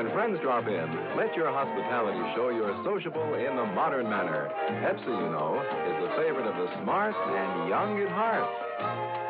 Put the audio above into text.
When friends drop in, let your hospitality show you're sociable in the modern manner. Pepsi, you know, is the favorite of the smart and young at heart.